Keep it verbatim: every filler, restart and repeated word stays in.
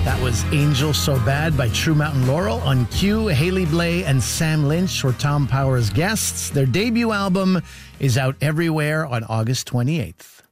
That was Angel So Bad by True Mountain Laurel. On Q, Haley Blay and Sam Lynch were Tom Power's guests. Their debut album is out everywhere on August twenty-eighth.